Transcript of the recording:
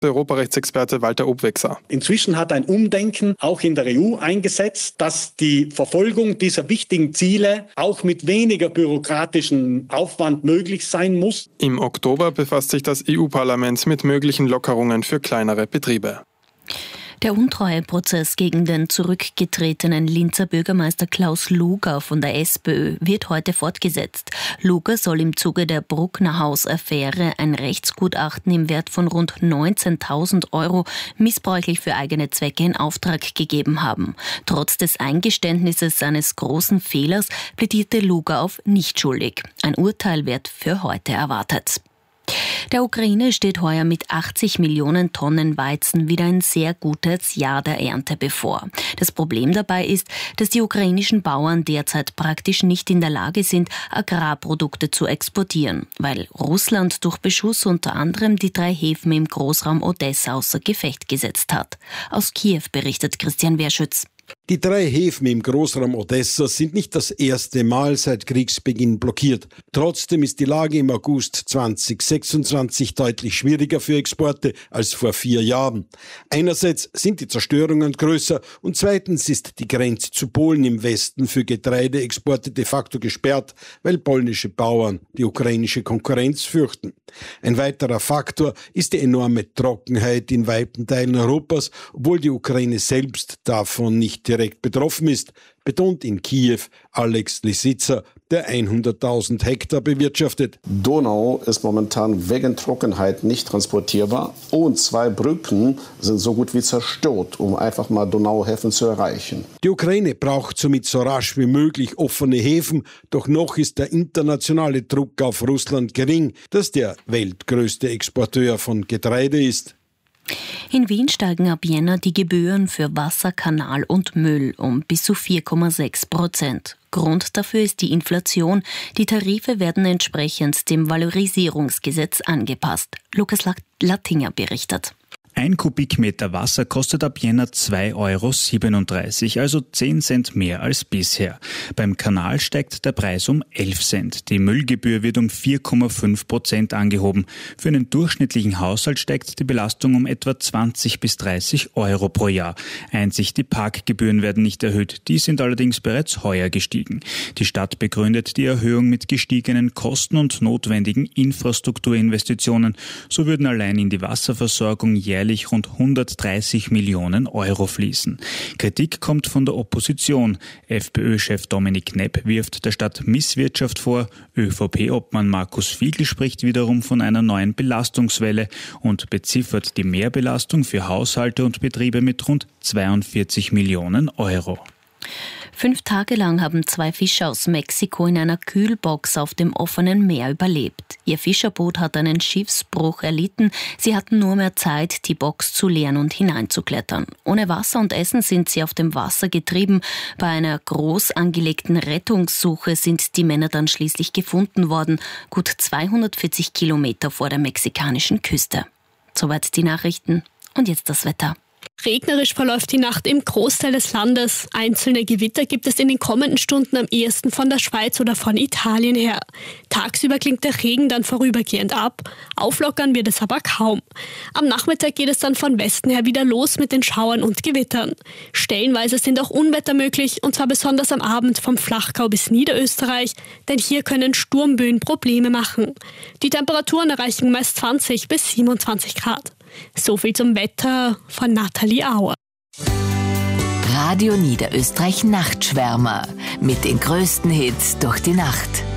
Europarechtsexperte Walter Obwexer. Inzwischen hat ein Umdenken auch in der EU eingesetzt, dass die Verfolgung dieser wichtigen Ziele auch mit weniger bürokratischem Aufwand möglich sein muss. Im Oktober befasst sich das EU-Parlament mit möglichen Lockerungen für kleinere Betriebe. Der Untreueprozess gegen den zurückgetretenen Linzer Bürgermeister Klaus Luger von der SPÖ wird heute fortgesetzt. Luger soll im Zuge der Bruckner-Haus-Affäre ein Rechtsgutachten im Wert von rund 19.000 € missbräuchlich für eigene Zwecke in Auftrag gegeben haben. Trotz des Eingeständnisses seines großen Fehlers plädierte Luger auf nicht schuldig. Ein Urteil wird für heute erwartet. Der Ukraine steht heuer mit 80 Millionen Tonnen Weizen wieder ein sehr gutes Jahr der Ernte bevor. Das Problem dabei ist, dass die ukrainischen Bauern derzeit praktisch nicht in der Lage sind, Agrarprodukte zu exportieren, weil Russland durch Beschuss unter anderem die 3 Häfen im Großraum Odessa außer Gefecht gesetzt hat. Aus Kiew berichtet Christian Werschütz. Die 3 Häfen im Großraum Odessa sind nicht das erste Mal seit Kriegsbeginn blockiert. Trotzdem ist die Lage im August 2026 deutlich schwieriger für Exporte als vor 4 Jahren. Einerseits sind die Zerstörungen größer und zweitens ist die Grenze zu Polen im Westen für Getreideexporte de facto gesperrt, weil polnische Bauern die ukrainische Konkurrenz fürchten. Ein weiterer Faktor ist die enorme Trockenheit in weiten Teilen Europas, obwohl die Ukraine selbst davon nicht direkt betroffen ist, betont in Kiew Alex Lisitsa, der 100.000 Hektar bewirtschaftet. Donau ist momentan wegen Trockenheit nicht transportierbar und 2 Brücken sind so gut wie zerstört, um einfach mal Donauhäfen zu erreichen. Die Ukraine braucht somit so rasch wie möglich offene Häfen, doch noch ist der internationale Druck auf Russland gering, das der weltgrößte Exporteur von Getreide ist. In Wien steigen ab Jänner die Gebühren für Wasser, Kanal und Müll um bis zu 4,6%. Grund dafür ist die Inflation. Die Tarife werden entsprechend dem Valorisierungsgesetz angepasst. Lukas Lattinger berichtet. 1 Kubikmeter Wasser kostet ab Jänner 2,37 €, also 10 Cent mehr als bisher. Beim Kanal steigt der Preis um 11 Cent. Die Müllgebühr wird um 4,5% angehoben. Für einen durchschnittlichen Haushalt steigt die Belastung um etwa 20 bis 30 € pro Jahr. Einzig die Parkgebühren werden nicht erhöht. Die sind allerdings bereits heuer gestiegen. Die Stadt begründet die Erhöhung mit gestiegenen Kosten und notwendigen Infrastrukturinvestitionen. So würden allein in die Wasserversorgung jährlich rund 130 Millionen € fließen. Kritik kommt von der Opposition. FPÖ-Chef Dominik Knepp wirft der Stadt Misswirtschaft vor. ÖVP-Obmann Markus Fiegel spricht wiederum von einer neuen Belastungswelle und beziffert die Mehrbelastung für Haushalte und Betriebe mit rund 42 Millionen €. 5 Tage lang haben 2 Fischer aus Mexiko in einer Kühlbox auf dem offenen Meer überlebt. Ihr Fischerboot hat einen Schiffsbruch erlitten. Sie hatten nur mehr Zeit, die Box zu leeren und hineinzuklettern. Ohne Wasser und Essen sind sie auf dem Wasser getrieben. Bei einer groß angelegten Rettungssuche sind die Männer dann schließlich gefunden worden, gut 240 Kilometer vor der mexikanischen Küste. Soweit die Nachrichten und jetzt das Wetter. Regnerisch verläuft die Nacht im Großteil des Landes. Einzelne Gewitter gibt es in den kommenden Stunden am ehesten von der Schweiz oder von Italien her. Tagsüber klingt der Regen dann vorübergehend ab. Auflockern wird es aber kaum. Am Nachmittag geht es dann von Westen her wieder los mit den Schauern und Gewittern. Stellenweise sind auch Unwetter möglich, und zwar besonders am Abend vom Flachgau bis Niederösterreich, denn hier können Sturmböen Probleme machen. Die Temperaturen erreichen meist 20 bis 27 Grad. So viel zum Wetter von Nathalie Auer. Radio Niederösterreich Nachtschwärmer mit den größten Hits durch die Nacht.